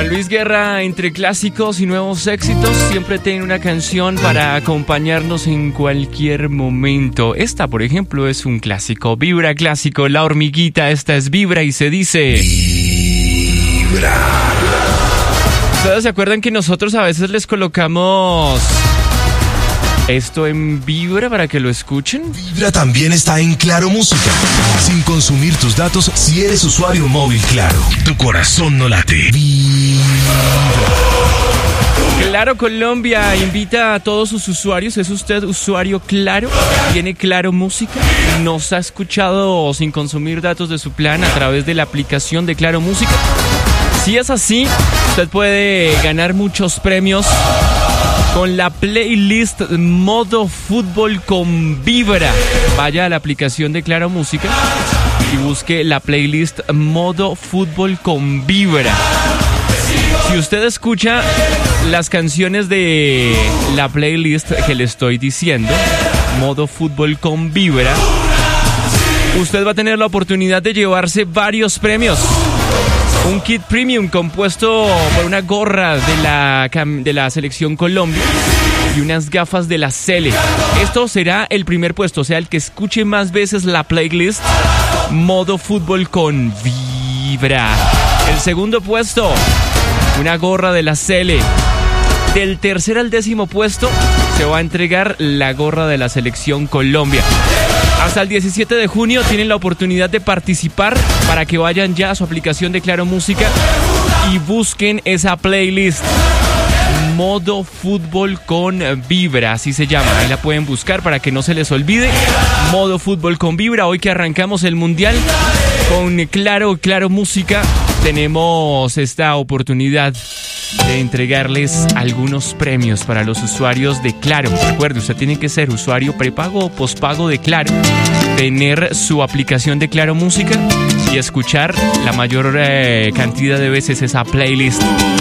Juan Luis Guerra, entre clásicos y nuevos éxitos, siempre tiene una canción para acompañarnos en cualquier momento. Esta, por ejemplo, es un clásico. Vibra clásico, La Hormiguita. Esta es Vibra y se dice... Vibra. ¿Ustedes se acuerdan que nosotros a veces les colocamos esto en Vibra para que lo escuchen? Vibra también está en Claro Música. Sin consumir tus datos si eres usuario móvil Claro. Tu corazón no late. Vibra. Claro Colombia invita a todos sus usuarios. ¿Es usted usuario Claro? ¿Tiene Claro Música? ¿Nos ha escuchado sin consumir datos de su plan a través de la aplicación de Claro Música? Si es así, usted puede ganar muchos premios con la playlist Modo Fútbol con Vibra. Vaya a la aplicación de Claro Música y busque la playlist Modo Fútbol con Vibra. Si usted escucha las canciones de la playlist que le estoy diciendo, Modo Fútbol con Vibra, usted va a tener la oportunidad de llevarse varios premios. Un kit premium compuesto por una gorra de la selección Colombia y unas gafas de la Sele. Esto será el primer puesto, o sea, el que escuche más veces la playlist Modo Fútbol con Vibra. El segundo puesto, una gorra de la Sele. Del tercer al 10º puesto se va a entregar la gorra de la selección Colombia. Hasta el 17 de junio tienen la oportunidad de participar para que vayan ya a su aplicación de Claro Música y busquen esa playlist Modo Fútbol con Vibra, así se llama. Ahí la pueden buscar para que no se les olvide. Modo Fútbol con Vibra. Hoy que arrancamos el Mundial con Claro Música, tenemos esta oportunidad de entregarles algunos premios para los usuarios de Claro. Recuerde, usted tiene que ser usuario prepago o pospago de Claro, tener su aplicación de Claro Música y escuchar la mayor cantidad de veces esa playlist